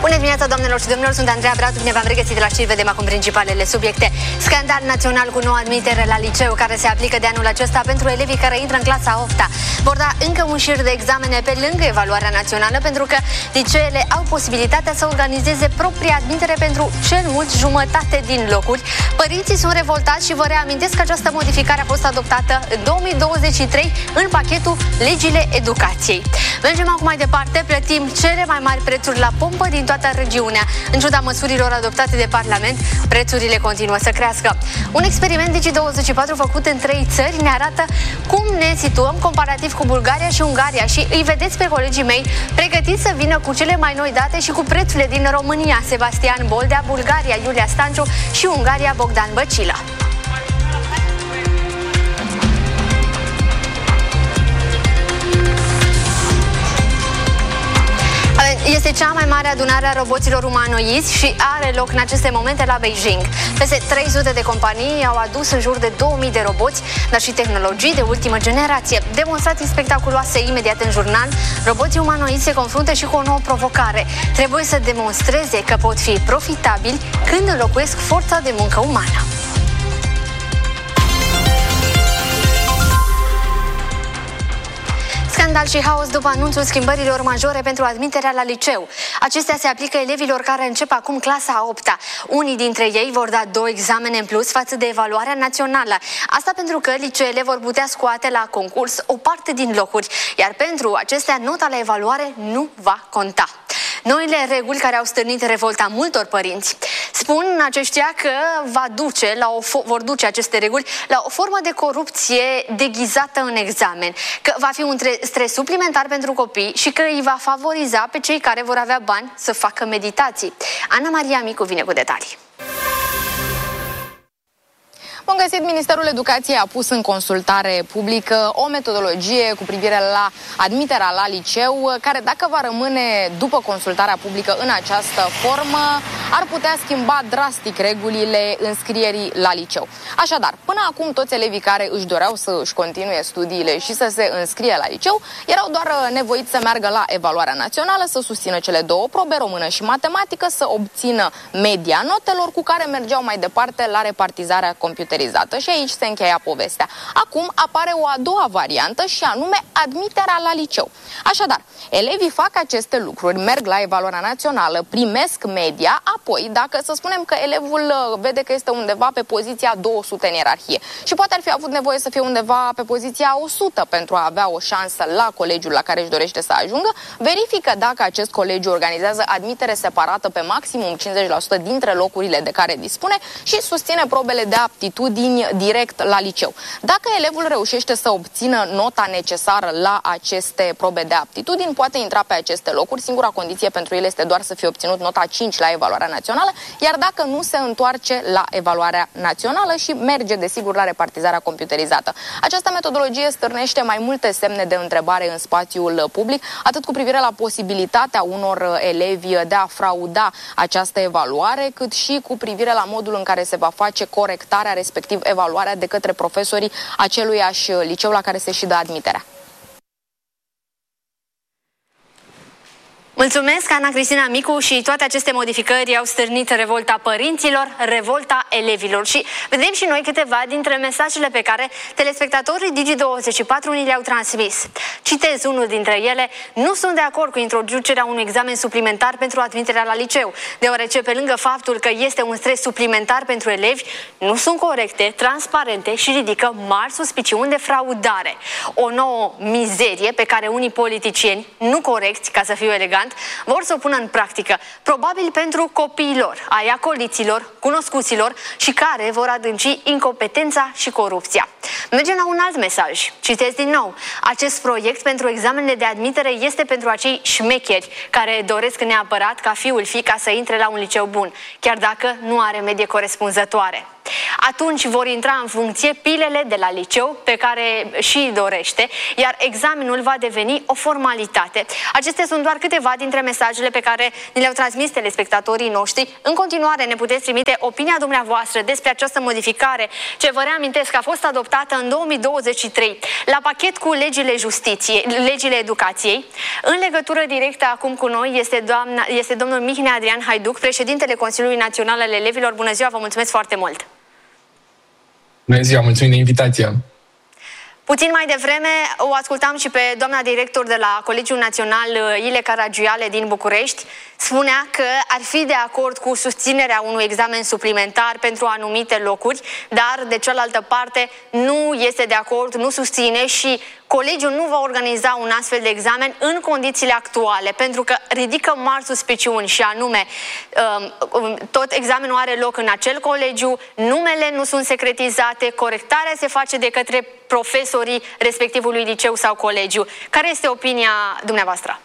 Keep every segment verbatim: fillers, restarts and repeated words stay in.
Bună dimineața, doamnelor și domnilor, sunt Andreea Bratu, bine v-am regăsit la știri, vedem acum principalele subiecte. Scandal național cu noua admitere la liceu care se aplică de anul acesta pentru elevii care intră în clasa a opta. Vor da încă un șir de examene pe lângă evaluarea națională, pentru că liceele au posibilitatea să organizeze propria admitere pentru cel mult jumătate din locuri. Părinții sunt revoltați și vă reamintesc că această modificare a fost adoptată în două mii douăzeci și trei în pachetul Legile Educației. Mergem acum mai departe, plătim cele mai mari prețuri la pompă din toată regiunea. În ciuda măsurilor adoptate de Parlament, prețurile continuă să crească. Un experiment Digi douăzeci și patru făcut în trei țări ne arată cum ne situăm comparativ cu Bulgaria și Ungaria și îi vedeți pe colegii mei pregătiți să vină cu cele mai noi date și cu prețurile din România: Sebastian Boldea, Bulgaria Iulia Stanciu și Ungaria Bogdan Băcilă. Este cea mai mare adunare a roboților umanoizi și are loc în aceste momente la Beijing. Peste trei sute de companii au adus în jur de două mii de roboți, dar și tehnologii de ultimă generație. Demonstrații spectaculoase imediat în jurnal, roboții umanoizi se confruntă și cu o nouă provocare. Trebuie să demonstreze că pot fi profitabili când înlocuiesc forța de muncă umană. Scandal și haos după anunțul schimbărilor majore pentru admiterea la liceu. Acestea se aplică elevilor care încep acum clasa a opta. Unii dintre ei vor da două examene în plus față de evaluarea națională. Asta pentru că liceele vor putea scoate la concurs o parte din locuri, iar pentru acestea nota la evaluare nu va conta. Noile reguli care au stârnit revolta multor părinți spun aceștia că va duce la o vor duce aceste reguli la o formă de corupție deghizată în examen, că va fi un stres suplimentar pentru copii și că îi va favoriza pe cei care vor avea bani să facă meditații. Ana Maria Micu vine cu detalii. Bun găsit! Ministerul Educației a pus în consultare publică o metodologie cu privire la admiterea la liceu, care, dacă va rămâne după consultarea publică în această formă, ar putea schimba drastic regulile înscrierii la liceu. Așadar, până acum toți elevii care își doreau să își continue studiile și să se înscrie la liceu erau doar nevoiți să meargă la evaluarea națională, să susțină cele două probe, română și matematică, să obțină media notelor, cu care mergeau mai departe la repartizarea computerizată. Și aici se încheia povestea. Acum apare o a doua variantă și anume admiterea la liceu. Așadar, elevii fac aceste lucruri, merg la evaluarea națională, primesc media, apoi, dacă să spunem că elevul vede că este undeva pe poziția două sute în ierarhie și poate ar fi avut nevoie să fie undeva pe poziția o sută pentru a avea o șansă la colegiul la care își dorește să ajungă, verifică dacă acest colegiu organizează admitere separată pe maximum cincizeci la sută dintre locurile de care dispune și susține probele de aptitudini direct la liceu. Dacă elevul reușește să obțină nota necesară la aceste probe de aptitudini, poate intra pe aceste locuri. Singura condiție pentru el este doar să fie obținut nota cinci la evaluarea națională, iar dacă nu, se întoarce la evaluarea națională și merge, desigur, la repartizarea computerizată. Această metodologie stârnește mai multe semne de întrebare în spațiul public, atât cu privire la posibilitatea unor elevi de a frauda această evaluare, cât și cu privire la modul în care se va face corectarea, respectiv evaluarea, de către profesorii aceluiași liceu la care se și dă admiterea. Mulțumesc, Ana Cristina Micu. Și toate aceste modificări au stârnit revolta părinților, revolta elevilor. Și vedem și noi câteva dintre mesajele pe care telespectatorii Digi douăzeci și patru ni le-au transmis. Citez unul dintre ele: nu sunt de acord cu introducerea unui examen suplimentar pentru admiterea la liceu, deoarece, pe lângă faptul că este un stres suplimentar pentru elevi, nu sunt corecte, transparente și ridică mari suspiciuni de fraudare. O nouă mizerie pe care unii politicieni, nu corecți, ca să fiu elegant, vor să o pună în practică, probabil pentru copiilor, ai acoliților, cunoscuților și care vor adânci incompetența și corupția. Mergem la un alt mesaj. Citesc din nou: acest proiect pentru examenele de admitere este pentru acei șmecheri care doresc neapărat ca fiul fiica să intre la un liceu bun, chiar dacă nu are medie corespunzătoare. Atunci vor intra în funcție pilele de la liceu pe care și dorește, iar examenul va deveni o formalitate. Acestea sunt doar câteva dintre mesajele pe care ni le-au transmis telespectatorii noștri. În continuare ne puteți trimite opinia dumneavoastră despre această modificare, ce vă reamintesc că a fost adoptată în două mii douăzeci și trei la pachet cu legile justiției, legile educației. În legătură directă acum cu noi este, doamna, este domnul Mihnea Adrian Haiduc, președintele Consiliului Național al Elevilor. Bună ziua, vă mulțumesc foarte mult! Bună ziua, mulțumim de invitație! Puțin mai devreme o ascultam și pe doamna director de la Colegiul Național Ile Caragiale din București. Spunea că ar fi de acord cu susținerea unui examen suplimentar pentru anumite locuri, dar de cealaltă parte nu este de acord, nu susține și colegiul nu va organiza un astfel de examen în condițiile actuale, pentru că ridică mari suspiciuni și anume tot examenul are loc în acel colegiu, numele nu sunt secretizate, corectarea se face de către profesorii respectivului liceu sau colegiu. Care este opinia dumneavoastră?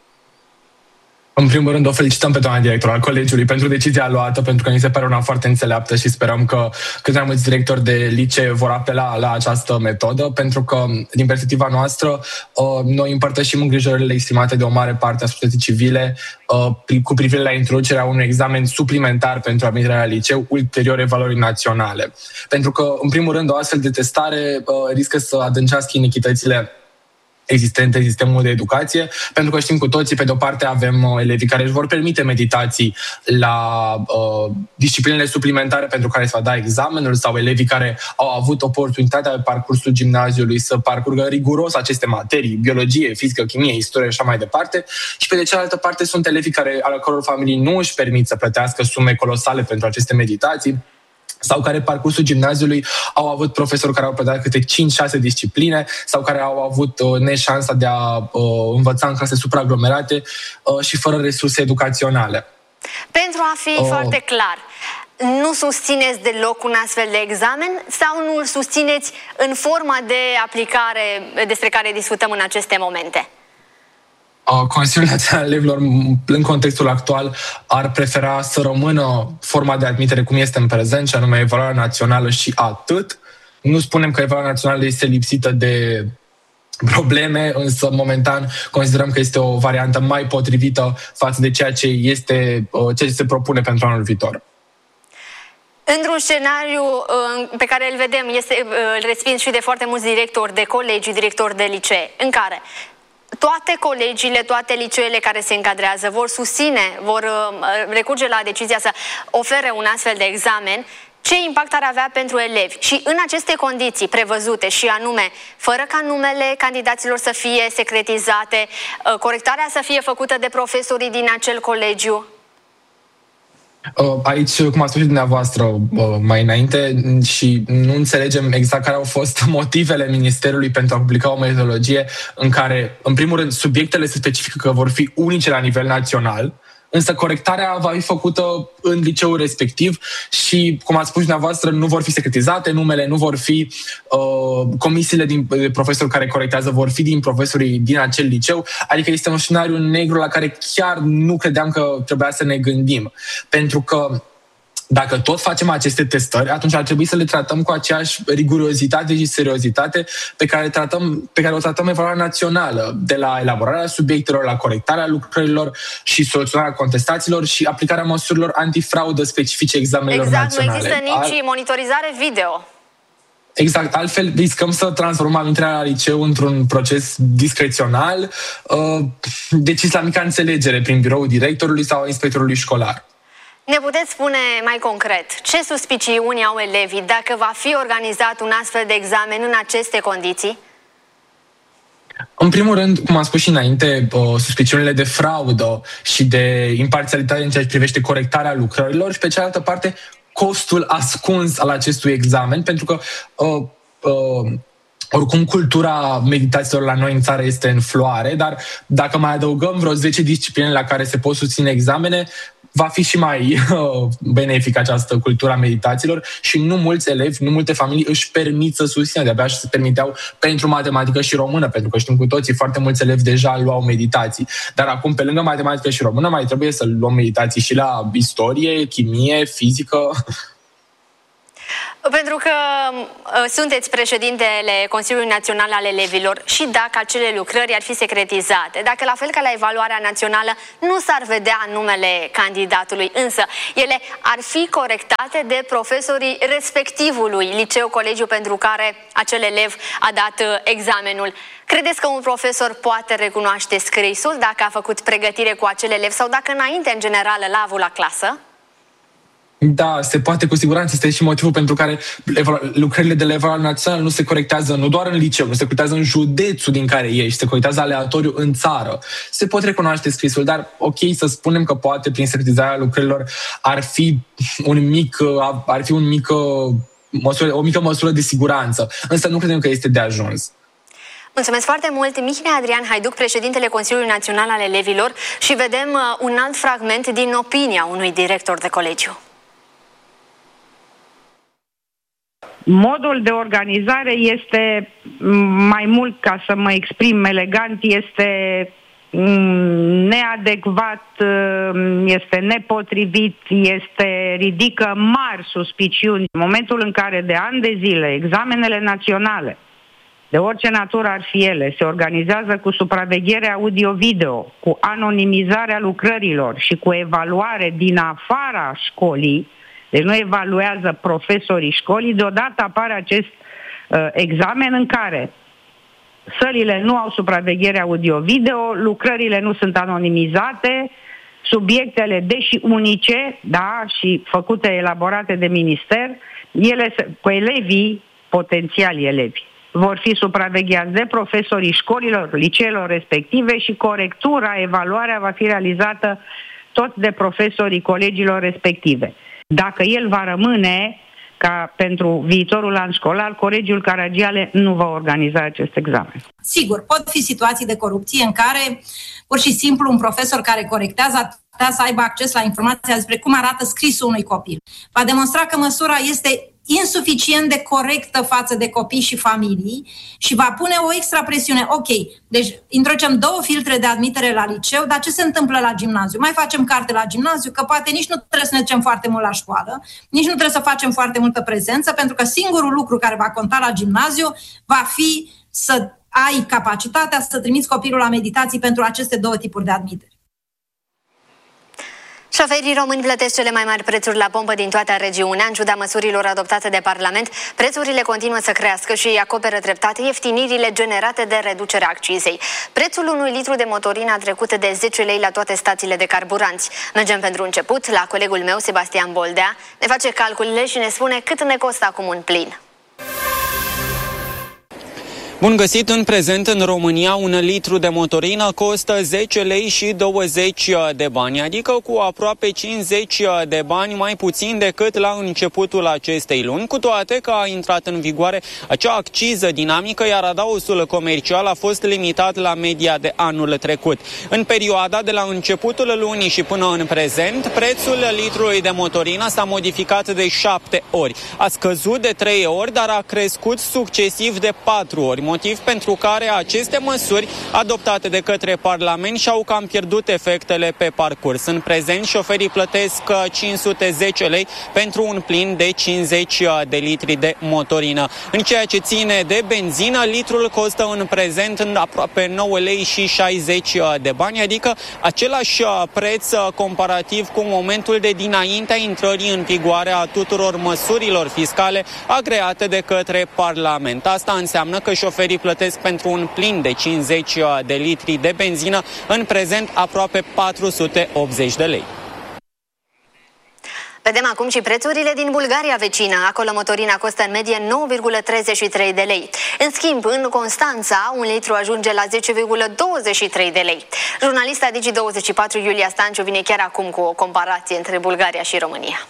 În primul rând, o felicităm pe doamna director al colegiului pentru decizia luată, pentru că ni se pare una foarte înțeleaptă și sperăm că cât mai mulți directori de licee vor apela la această metodă, pentru că, din perspectiva noastră, noi împărtășim îngrijorările exprimate de o mare parte a societății civile cu privire la introducerea unui examen suplimentar pentru admiterea la liceu, ulterior evaluării naționale. Pentru că, în primul rând, o astfel de testare riscă să adâncească inechitățile existente în sistemul de educație, pentru că știm cu toții, pe de-o parte avem uh, elevii care își vor permite meditații la uh, disciplinele suplimentare pentru care se va da examenul, sau elevii care au avut oportunitatea pe parcursul gimnaziului să parcurgă riguros aceste materii, biologie, fizică, chimie, istorie și așa mai departe. Și pe de cealaltă parte sunt elevii care, ale căror familii nu își permit să plătească sume colosale pentru aceste meditații, sau care, parcursul gimnaziului, au avut profesori care au predat câte cinci șase discipline sau care au avut uh, neșansa de a uh, învăța în clase supraaglomerate uh, și fără resurse educaționale. Pentru a fi uh. foarte clar, nu susțineți deloc un astfel de examen sau nu îl susțineți în forma de aplicare despre care discutăm în aceste momente? Consiliul Național al Elevilor, în contextul actual, ar prefera să rămână forma de admitere cum este în prezent, și anume evaluarea națională și atât. Nu spunem că evaluarea națională este lipsită de probleme, însă momentan considerăm că este o variantă mai potrivită față de ceea ce este, ceea ce se propune pentru anul viitor. Într-un scenariu pe care îl vedem, este îl respins și de foarte mulți directori de colegi, directori de licee, în care toate colegiile, toate liceele care se încadrează vor susține, vor recurge la decizia să ofere un astfel de examen, ce impact ar avea pentru elevi? Și în aceste condiții prevăzute, și anume, fără ca numele candidaților să fie secretizate, corectarea să fie făcută de profesorii din acel colegiu? Aici, cum a spus și dumneavoastră mai înainte, și nu înțelegem exact care au fost motivele Ministerului pentru a publica o metodologie în care, în primul rând, subiectele se specifică că vor fi unice la nivel național, însă corectarea va fi făcută în liceul respectiv și, cum ați spus dumneavoastră, nu vor fi secretizate numele, nu vor fi uh, comisiile din, de profesori care corectează, vor fi din profesorii din acel liceu, adică este un scenariu negru la care chiar nu credeam că trebuia să ne gândim, pentru că dacă tot facem aceste testări, atunci ar trebui să le tratăm cu aceeași rigurozitate și seriozitate pe care, tratăm, pe care o tratăm evaluarea națională, de la elaborarea subiectelor, la corectarea lucrărilor și soluționarea contestațiilor și aplicarea măsurilor antifraudă specifice examenelor exact, naționale. Exact, nu există nici Al... monitorizare video. Exact, altfel riscăm să transformăm intrarea la liceu într-un proces discrețional, uh, decis la mica înțelegere prin biroul directorului sau inspectorului școlar. Ne puteți spune mai concret ce suspiciuni au elevii dacă va fi organizat un astfel de examen în aceste condiții? În primul rând, cum am spus și înainte, suspiciunile de fraudă și de imparțialitate în ceea ce privește corectarea lucrărilor și, pe cealaltă parte, costul ascuns al acestui examen, pentru că uh, uh, oricum cultura meditațiilor la noi în țară este în floare, dar dacă mai adăugăm vreo zece discipline la care se pot susține examene, va fi și mai uh, benefică această cultură a meditațiilor și nu mulți elevi, nu multe familii își permit să susțină, de-abia și se permiteau pentru matematică și română, pentru că știm cu toții, foarte mulți elevi deja luau meditații. Dar acum, pe lângă matematică și română, mai trebuie să luăm meditații și la istorie, chimie, fizică. Pentru că uh, sunteți președintele Consiliului Național al Elevilor și dacă acele lucrări ar fi secretizate, dacă la fel ca la evaluarea națională nu s-ar vedea numele candidatului, însă ele ar fi corectate de profesorii respectivului liceu, colegiu pentru care acel elev a dat uh, examenul. Credeți că un profesor poate recunoaște scrisul dacă a făcut pregătire cu acel elev sau dacă înainte, în general, l-a avut la clasă? Da, se poate, cu siguranță. Este și motivul pentru care lucrările de la evaluare națională nu se corectează nu doar în liceu, nu se corectează în județul din care ești, se corectează aleatoriu în țară. Se pot recunoaște scrisul, dar ok, să spunem că poate prin secretizarea lucrărilor ar fi un mic, ar fi un mic, măsură, o mică măsură de siguranță, însă nu credem că este de ajuns. Mulțumesc foarte mult, Mihnea Adrian Haiduc, președintele Consiliului Național al Elevilor, și vedem un alt fragment din opinia unui director de colegiu. Modul de organizare este, mai mult ca să mă exprim elegant, este neadecvat, este nepotrivit, este ridică mari suspiciuni. În momentul în care de ani de zile examenele naționale, de orice natură ar fi ele, se organizează cu supraveghere audio-video, cu anonimizarea lucrărilor și cu evaluare din afara școlii, deci nu evaluează profesorii școlii, deodată apare acest uh, examen în care sălile nu au supraveghere audio-video, lucrările nu sunt anonimizate, subiectele, deși unice, da, și făcute, elaborate de minister, ele, cu elevii, potențiali elevi, vor fi supravegheați de profesorii școlilor, liceelor respective și corectura, evaluarea va fi realizată tot de profesorii colegiilor respective. Dacă el va rămâne ca pentru viitorul an școlar, Colegiul Caragiale nu va organiza acest examen. Sigur, pot fi situații de corupție în care pur și simplu un profesor care corectează ar putea să aibă acces la informația despre cum arată scrisul unui copil. Va demonstra că măsura este insuficient de corectă față de copii și familii și va pune o extra presiune. Ok, deci introducem două filtre de admitere la liceu, dar ce se întâmplă la gimnaziu? Mai facem carte la gimnaziu, că poate nici nu trebuie să ne ducem foarte mult la școală, nici nu trebuie să facem foarte multă prezență, pentru că singurul lucru care va conta la gimnaziu va fi să ai capacitatea să trimiți copilul la meditații pentru aceste două tipuri de admitere. Șoferii români plătesc cele mai mari prețuri la pompă din toată regiunea. În ciuda măsurilor adoptate de Parlament, prețurile continuă să crească și acoperă treptat ieftinirile generate de reducerea accizei. Prețul unui litru de motorină a trecut de zece lei la toate stațiile de carburanți. Mergem pentru început la colegul meu, Sebastian Boldea. Ne face calculele și ne spune cât ne costă acum un plin. Bun găsit! În prezent, în România, un litru de motorină costă zece lei și douăzeci de bani, adică cu aproape cincizeci de bani mai puțin decât la începutul acestei luni, cu toate că a intrat în vigoare acea acciză dinamică, iar adausul comercial a fost limitat la media de anul trecut. În perioada de la începutul lunii și până în prezent, prețul litrului de motorină s-a modificat de șapte ori. A scăzut de trei ori, dar a crescut succesiv de patru ori. Motiv pentru care aceste măsuri adoptate de către Parlament și-au cam pierdut efectele pe parcurs. În prezent, șoferii plătesc cinci sute zece lei pentru un plin de cincizeci de litri de motorină. În ceea ce ține de benzină, litrul costă în prezent în aproape nouă lei și șaizeci de bani, adică același preț comparativ cu momentul de dinaintea intrării în vigoare a tuturor măsurilor fiscale agreate de către Parlament. Asta înseamnă că șoferii plătesc pentru un plin de cincizeci de litri de benzină în prezent aproape patru sute optzeci de lei. Vedem acum și prețurile din Bulgaria vecină. Acolo motorina costă în medie nouă virgulă treizeci și trei de lei. În schimb, în Constanța, un litru ajunge la zece virgulă douăzeci și trei de lei. Jurnalista Digi douăzeci și patru Iulia Stanciu vine chiar acum cu o comparație între Bulgaria și România.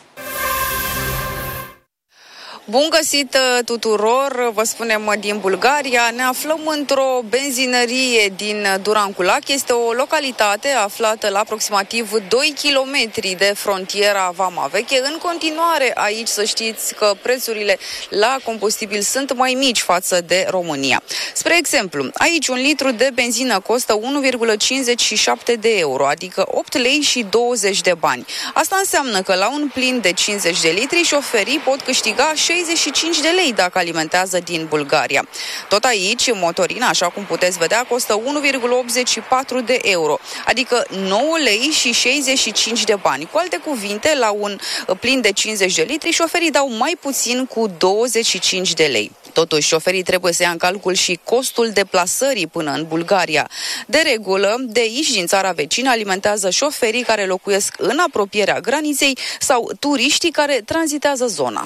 Bun găsit tuturor, vă spunem din Bulgaria. Ne aflăm într-o benzinărie din Duranculac. Este o localitate aflată la aproximativ doi kilometri de frontiera Vama Veche. În continuare, aici să știți că prețurile la combustibil sunt mai mici față de România. Spre exemplu, aici un litru de benzină costă unu virgulă cincizeci și șapte de euro, adică opt lei și douăzeci de bani. Asta înseamnă că la un plin de cincizeci de litri, șoferii pot câștiga șaizeci șaizeci și cinci de lei dacă alimentează din Bulgaria. Tot aici, motorina, așa cum puteți vedea, costă unu virgulă optzeci și patru de euro, adică nouă lei și șaizeci și cinci de bani. Cu alte cuvinte, la un plin de cincizeci de litri, șoferii dau mai puțin cu douăzeci și cinci de lei. Totuși, șoferii trebuie să ia în calcul și costul deplasării până în Bulgaria. De regulă, de aici, din țara vecină, alimentează șoferii care locuiesc în apropierea graniței sau turiștii care tranzitează zona.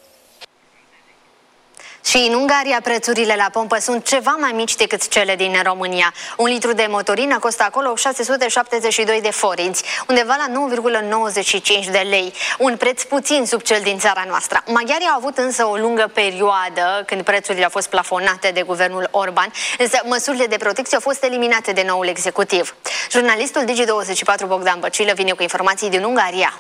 Și în Ungaria prețurile la pompă sunt ceva mai mici decât cele din România. Un litru de motorină costă acolo șase sute șaptezeci și doi de forinți, undeva la nouă virgulă nouăzeci și cinci de lei, un preț puțin sub cel din țara noastră. Maghiarii au avut însă o lungă perioadă când prețurile au fost plafonate de guvernul Orban, însă măsurile de protecție au fost eliminate de noul executiv. Jurnalistul Digi douăzeci și patru Bogdan Băcilă vine cu informații din Ungaria.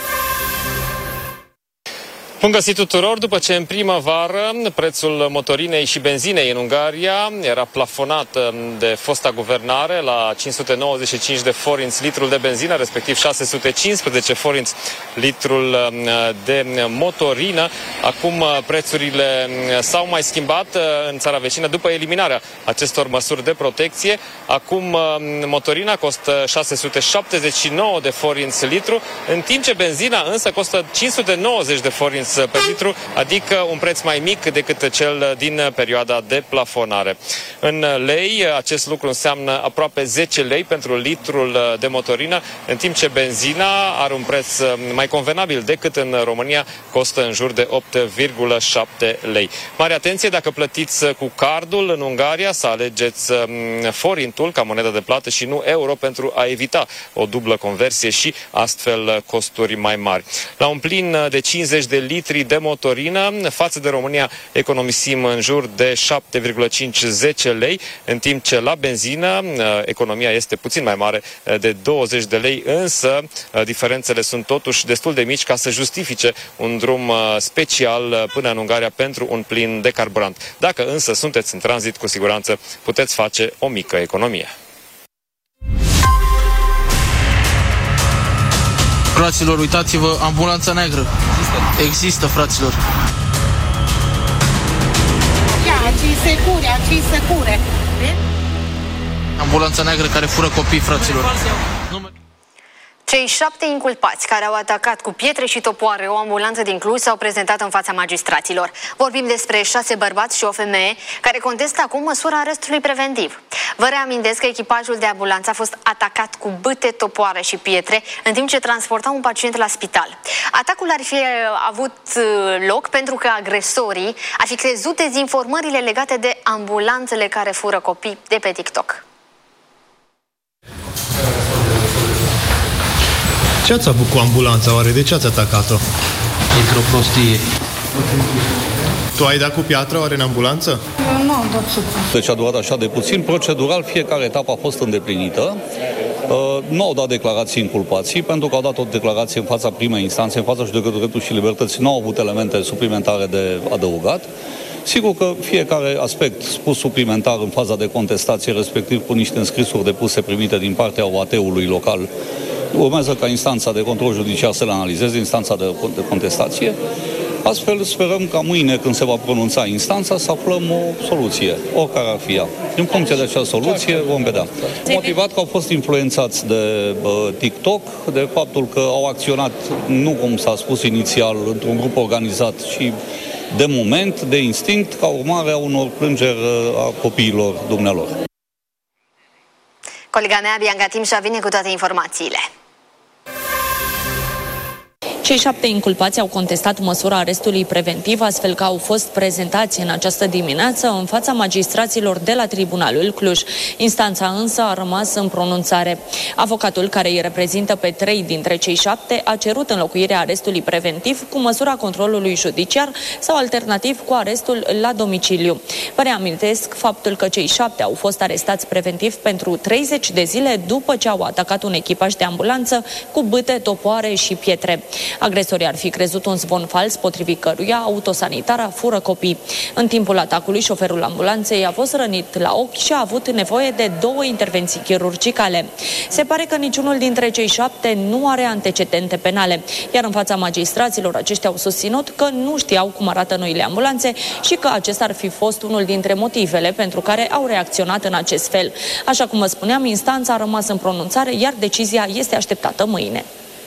Bun găsit tuturor! După ce în primăvară prețul motorinei și benzinei în Ungaria era plafonat de fosta guvernare la cinci sute nouăzeci și cinci de forinți litrul de benzină, respectiv șase sute cincisprezece forinți litrul de motorină, acum prețurile s-au mai schimbat în țara vecină după eliminarea acestor măsuri de protecție. Acum motorina costă șase sute șaptezeci și nouă de forinți litru, în timp ce benzina însă costă cinci sute nouăzeci de forinți pe litru, adică un preț mai mic decât cel din perioada de plafonare. În lei, acest lucru înseamnă aproape zece lei pentru litrul de motorină, în timp ce benzina are un preț mai convenabil decât în România, costă în jur de opt virgulă șapte lei. Mare atenție, dacă plătiți cu cardul în Ungaria, să alegeți forintul ca monedă de plată și nu euro pentru a evita o dublă conversie și astfel costuri mai mari. La un plin de cincizeci de litri de motorină, față de România economisim în jur de șapte virgulă cinci zece lei, în timp ce la benzină economia este puțin mai mare, de douăzeci de lei, însă diferențele sunt totuși destul de mici ca să justifice un drum special până în Ungaria pentru un plin de carburant. Dacă însă sunteți în tranzit, cu siguranță puteți face o mică economie. Fraților, uitați-vă, ambulanța neagră. Există. Există, fraților. Ia, ci secure, ci secure. Ambulanța neagră care fură copii, fraților. Cei șapte inculpați care au atacat cu pietre și topoare o ambulanță din Cluj s-au prezentat în fața magistraților. Vorbim despre șase bărbați și o femeie care contestă acum măsura arestului preventiv. Vă reamintesc că echipajul de ambulanță a fost atacat cu bâte, topoare și pietre în timp ce transporta un pacient la spital. Atacul ar fi avut loc pentru că agresorii ar fi crezut dezinformările legate de ambulanțele care fură copii de pe TikTok. Ce ați avut cu ambulanța, oare? De ce ați atacat-o? Într-o prostie. Tu ai dat cu piatră, oare, în ambulanță? Eu nu am dat supra. Deci a durat așa de puțin. Procedural, fiecare etapă a fost îndeplinită. Uh, nu au dat declarații inculpații, pentru că au dat o declarație în fața primei instanțe, în fața judecătorului dreptului și libertății. Nu au avut elemente suplimentare de adăugat. Sigur că fiecare aspect spus suplimentar în faza de contestație, respectiv cu niște înscrisuri depuse primite din partea O A T-ului local, urmează ca instanța de control judiciar să le analizeze, instanța de, de contestație. Astfel sperăm ca mâine, când se va pronunța instanța, să aflăm o soluție, oricare ar fi ea. În funcție de acea soluție vom vedea. Motivat că au fost influențați de uh, TikTok, de faptul că au acționat, nu cum s-a spus inițial, într-un grup organizat, ci de moment, de instinct, ca urmare a unor plângeri a copiilor dumnealor. Colega mea, Bianca Timșa, vine cu toate informațiile. Cei șapte inculpați au contestat măsura arestului preventiv, astfel că au fost prezentați în această dimineață în fața magistraților de la Tribunalul Cluj. Instanța însă a rămas în pronunțare. Avocatul care îi reprezintă pe trei dintre cei șapte a cerut înlocuirea arestului preventiv cu măsura controlului judiciar sau alternativ cu arestul la domiciliu. Vă reamintesc faptul că cei șapte au fost arestați preventiv pentru treizeci de zile după ce au atacat un echipaj de ambulanță cu bâte, topoare și pietre. Agresorii ar fi crezut un zvon fals, potrivit căruia autosanitara fură copii. În timpul atacului, șoferul ambulanței a fost rănit la ochi și a avut nevoie de două intervenții chirurgicale. Se pare că niciunul dintre cei șapte nu are antecedente penale, iar în fața magistraților aceștia au susținut că nu știau cum arată noile ambulanțe și că acesta ar fi fost unul dintre motivele pentru care au reacționat în acest fel. Așa cum vă spuneam, instanța a rămas în pronunțare, iar decizia este așteptată mâine.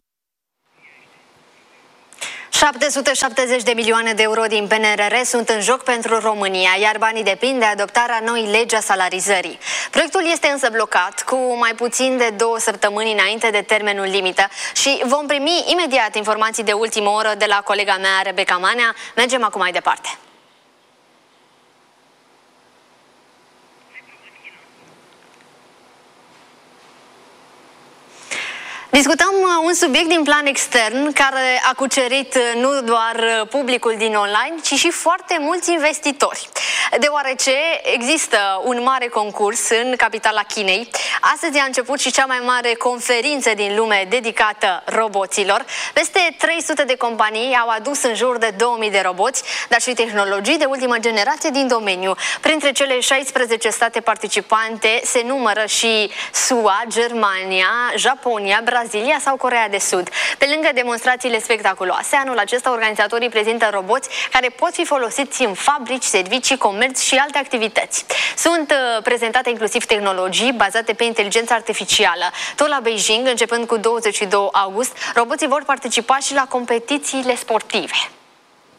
șapte sute șaptezeci de milioane de euro din P N R R sunt în joc pentru România, iar banii depind de adoptarea noii legi a salarizării. Proiectul este însă blocat cu mai puțin de două săptămâni înainte de termenul limită și vom primi imediat informații de ultimă oră de la colega mea, Rebecca Manea. Mergem acum mai departe. Discutăm un subiect din plan extern care a cucerit nu doar publicul din online, ci și foarte mulți investitori. Deoarece există un mare concurs în capitala Chinei, astăzi a început și cea mai mare conferință din lume dedicată roboților. Peste trei sute de companii au adus în jur de două mii de roboți, dar și tehnologii de ultimă generație din domeniu. Printre cele șaisprezece state participante se numără și S U A, Germania, Japonia, Brazilia sau Coreea de Sud. Pe lângă demonstrațiile spectaculoase, anul acesta organizatorii prezintă roboți care pot fi folosiți în fabrici, servicii, comerț și alte activități. Sunt uh, prezentate inclusiv tehnologii bazate pe inteligență artificială. Tot la Beijing, începând cu douăzeci și doi august, roboții vor participa și la competițiile sportive.